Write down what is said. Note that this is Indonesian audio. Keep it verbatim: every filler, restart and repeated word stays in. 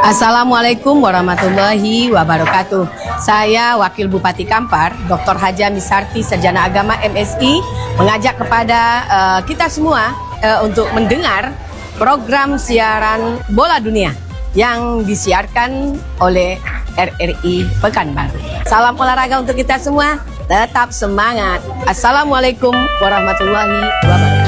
Assalamualaikum warahmatullahi wabarakatuh. Saya Wakil Bupati Kampar, Doktor Haja Misarti, Sarjana Agama M Si, mengajak kepada uh, kita semua uh, untuk mendengar program siaran Bola Dunia yang disiarkan oleh R R I Pekanbaru. Salam olahraga untuk kita semua, tetap semangat. Assalamualaikum warahmatullahi wabarakatuh.